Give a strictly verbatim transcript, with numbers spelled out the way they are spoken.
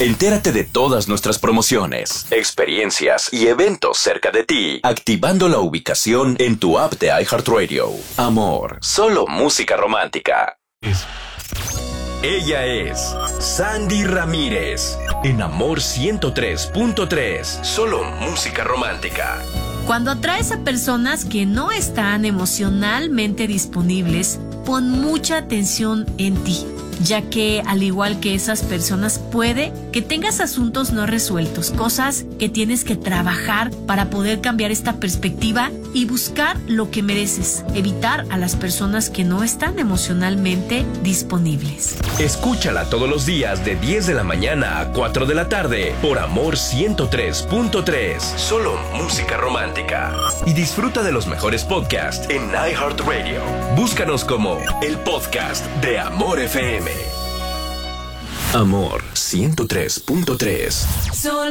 Entérate de todas nuestras promociones, experiencias y eventos cerca de ti, activando la ubicación en tu app de iHeartRadio. Amor, solo música romántica. Ella es Sandy Ramírez, en Amor ciento tres punto tres, solo música romántica. Cuando atraes a personas que no están emocionalmente disponibles, pon mucha atención en ti, ya que al igual que esas personas puede que tengas asuntos no resueltos, cosas que tienes que trabajar para poder cambiar esta perspectiva y buscar lo que mereces, evitar a las personas que no están emocionalmente disponibles. Escúchala todos los días de diez de la mañana a cuatro de la tarde por Amor ciento tres punto tres, solo música romántica. Y disfruta de los mejores podcasts en iHeartRadio. Búscanos como el podcast de Amor F M. Amor ciento tres punto tres.